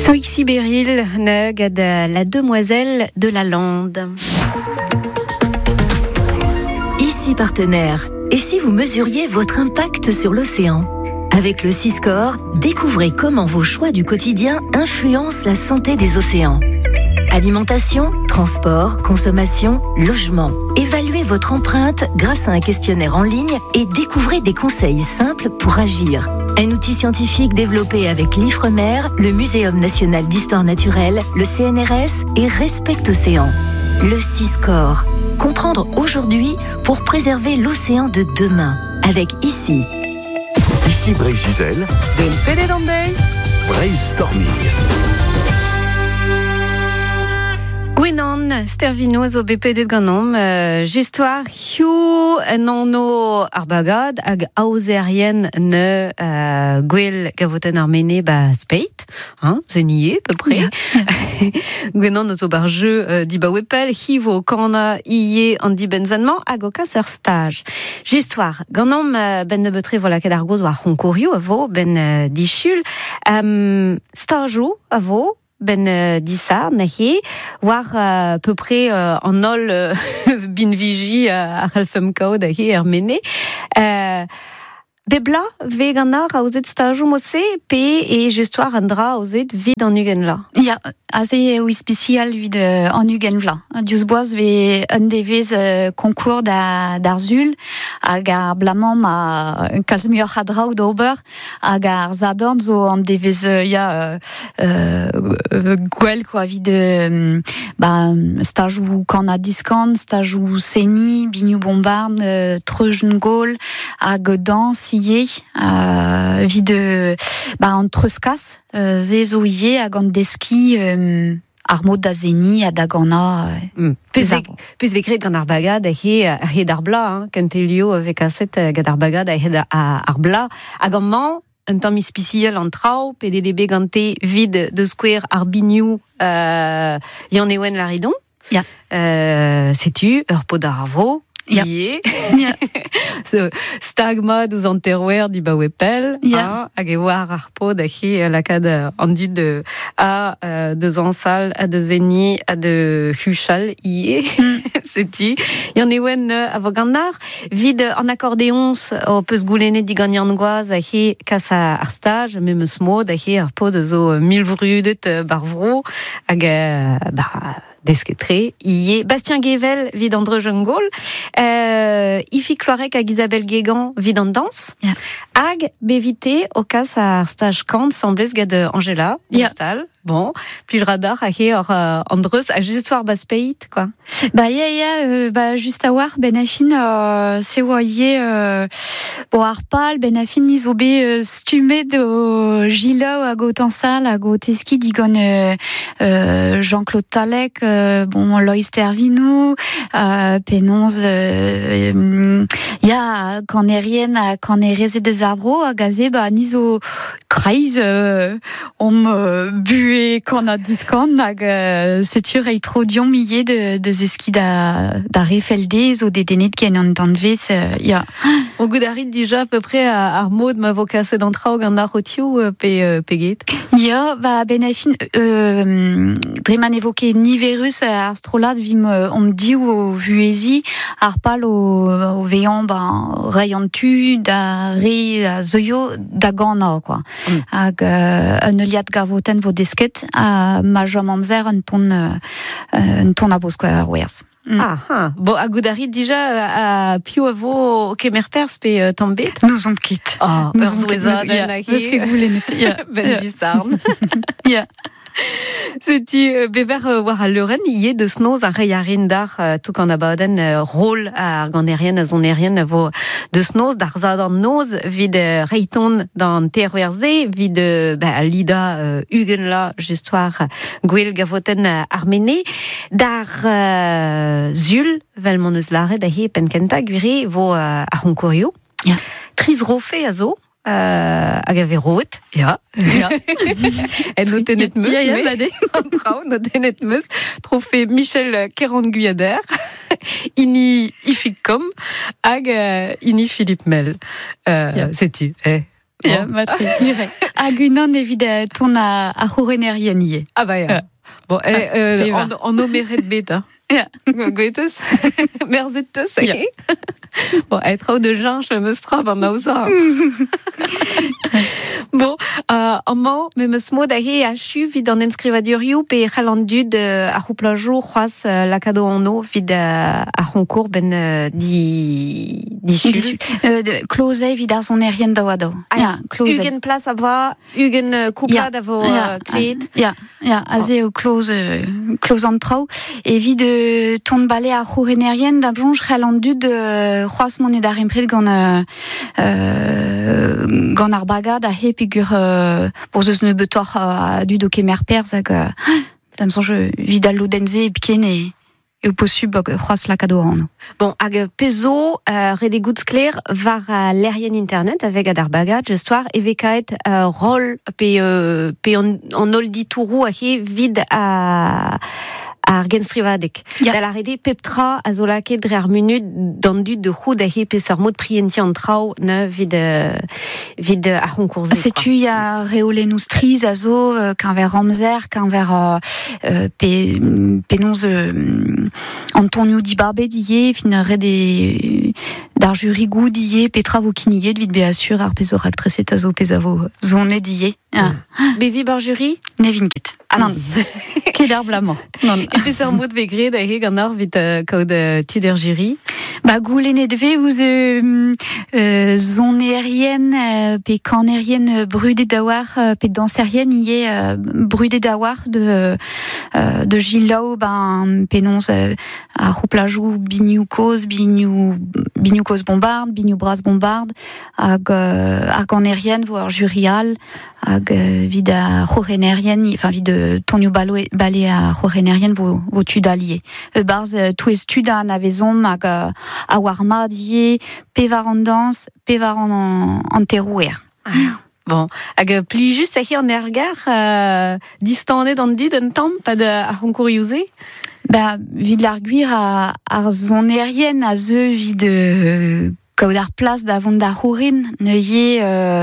Soixy Beryl, neg la demoiselle de la lande. Ici partenaire. Et si vous mesuriez votre impact sur l'océan ? Avec le Siscore, découvrez comment vos choix du quotidien influencent la santé des océans. Alimentation, transport, consommation, logement. Évaluez votre empreinte grâce à un questionnaire en ligne et découvrez des conseils simples pour agir. Un outil scientifique développé avec l'Ifremer, le Muséum national d'histoire naturelle, le CNRS et Respect Océan. Le Siscore. Comprendre aujourd'hui pour préserver l'océan de demain. Avec ICI. Ici Bray-Zizel, Den Pélédandeis, Brainstorming. Gwenan, stervinoz o BPD ganom, justoire hiu nano arbagad hag aouzerien ne gwell gavoten armene speit, zenier, peu près. Gwenan ozo barjeu di bawepel, hivo kana iye an di benzanman hag o kas ur stage. Justoire, ganom ben ne betre vola ket ar goz war honkorioù avo ben dichul, stageo avo, ben dissar nahe war peu près en ol bin vigi ar alfem kao dahe ermene bebla ve ganar a ozet stajou mose pe e justoire andra ozet vid an ugen la. Ja, aze eo spécial vid an ugen vla. Diouz boaz ve un devez konkour d'ar zul hag ar blamam a kalz muioc'h a draoù d'ober hag ar zadorn zo an devez gwell quoi vid stajou kan a diskan, stajou seni, bignou bombard, treujen gol hag dans vid an treuskas zezo ie hag an deski ar mod da zeni a da gana Pez vekret gant ar bagad a d'ar bla, kentelio vek aset gant ar bagad a ar bla hag an man un tamm ispiciel an trao PDDB gante vid de skouer ar bignou yann ewen la ridon. Ja. Setu ur pod ar avro. Ja. Yeah. So, stagma douz an terwer di bawepel, hag e war ar pod ahe lakad an dud a deus ansal, a de zeni, a de huchal ie, seti. Yann ewen a vo gannar, vid an accordéons o peus goulennet di ganyan goaz ahe kas ar stage, memeus mod ahe ar pod zo milvrudet barvro, hag desketre, ie Bastien Gevel vid an Drejengol, Ifi Cloarec hag Isabelle Guégan vid an dans, hag bevite o kas ar stage kant semblez gad Angela, Gestal, bon, puis le radar ahe or Andreus a just war baspeit, quoi. Just a war ben afin se oa ie bo ar pal ben afin niz obe stumet o gila hag o tansal hag o teski digon Jean-Claude Talek, bon Loïs Tervinou, penonz kan ereze deus ar bro hag aze niz o kreiz bue kan a diskan hag setur eitro diom ie de zeski da refeldez o dedenet ken an danvez, ya. O goudarit déjà à peu près ar mod ma vokaset d'an traoù gant ar otioù peget. Ya, ben afin dreman evoke niverus ar strolad vim om diou o vuezi ar pal o vean rei an tu da re a zeuio da gana, quoi. Hag un eliad gavoten vo desket a ma jom amzer un ton a bosko ar weaz. Bon, a goudarit déjà a piou a vo kemer pers pe tambet. Nous on quitte. Ur zouezad Eus ket goulennet. Ben disarn. Ya. Seti bever war a leuren ie deus noz a reiarin dar tout kan abaden rôle ar ganerien a zonerien a vo deus noz dar zadan noz vid reiton d'an terwerze vid lida ugen la just war gwell gavoten armene dar zul vel mon eus lare da he penkenta gwire vo a honkorioù. Triz rofe a zo. Hag a verot, ya. Et no tenet meus, no tenet meus, trofe Michel Keranguyader, ini Ifikom, hag ini Philippe Mel. Setu, Ja, matri. Agunan evit ton a c'hourenerien ie. Ah bah ja. Bon, en omeret bet, hein. Ja. Goethes, merzettes, Ja. Bon, être de gens, je me strab en ausa. Bon, amant, me me smo dahe a chu vid an enskrivadurioù pe c'halandud a c'houplajoù c'hoaz lakado anno vid a c'honkour ben di chu. Klose evit ar zonerien daouado. Ja, klose. Ugen plas a voa, ugen koupad a vo kleed. Ja, aze o klose an trao. Evit ton bale ar c'hourenerien da blonj c'halandud c'hoaz monet ar impred gant ar bagad a he pigur pour zeus ne betor a dud o kemer perz hag dam sonj vidal lodenze e piken e o posub c'hoaz lakado an. Bon, hag pezo redegout skler var l'erien internet avec ar bagad justoire evekaet rol pe an ol ditourou a he vid ar genstrivadek. Ja. Da la rede peptra a zo laket dre ar munut d'an dud de c'houd a he pe seur mod prienti an trao ne vid ar c'honkourze. Setu ya reolenous triz a zo kan ver amzer, kan ver penons Antonio di Barbet d'ie, fin red d'ar jurigou d'ie, petra vo kinige vid be assur ar pezo actreset a zo pezavo zonet d'ie. Bevi bar jury? Ne vinket. Non, ket ar blamant. Non. Et pe seur mod vegret a he gant ar vid kaout tud er jury? Ba goulenet ve ouz zonerien pe kanerien brudet dawar pe danserien ie brudet dawar de Gilao ben penons a rouplajou bignou koz bombard bignou bras bombard hag ar kanerien vo ar jurial hag vid a c'hourenerien enfin vid tonioù bale a c'hourenerien vo tud allié barz touez tud an avezom hag a war mardier, pe var an dans, pe var an terouer. Bon, hag pli just a he an erger distanet an dit un tamm pa a c'honkourioù-se? Ba, vid l'arguir ar zonerien a zeu vid kaout ar plas da vont da c'hourin, neuier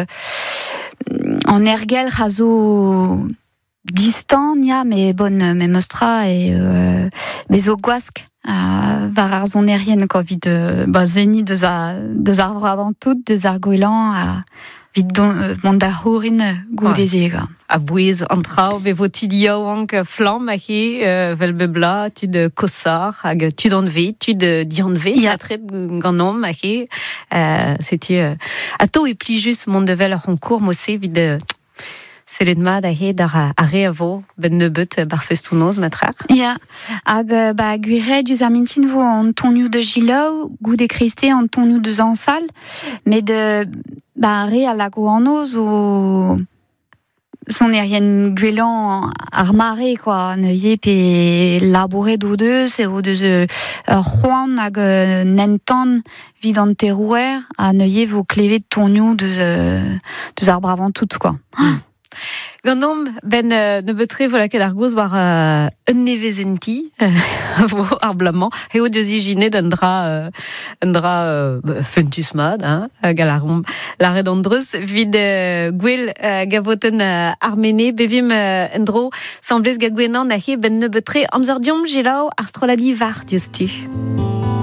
an ergel a zo distant, ya, me bon, me mostra e bezo gwask. Var ar zonerien ko vid zeni deus ar vravantout, deus ar gwelan vid mont da c'hourin goudeze. A bouez an trao, be vo tud yaouank flam a he vel bebla, tud kosar, hag tud an ve, tud dianve, atret gant om a he. Seti a to e pli just mont de vel ar c'honkour mosse vid selet mat a he dar a re a vo ben nebeut bar festounoz matrar. Ya, hag ba guiret duz ar mintin vo an tonioù de Gilao, gout e kriste an tonioù de Zansal, met ba re a lago anno zo sonerien gwelan ar mare, quoi, neuier pe labouret do deus, e o deus c'hoan hag nentan vid an terouer, a neuier vo klevet tonioù deus ar bravantout, quoi. Gandom, ben nebetre vo laket ar goz war un nevezenti, vo ar blamant, eo deus ijinet un dra fentus mad, galarom, la redondreus, vid gwell gavoten armene, bevim un dro, semblez gagwenan a he ben nebetre, amzardiom gelao ar stroladi var, dius tu.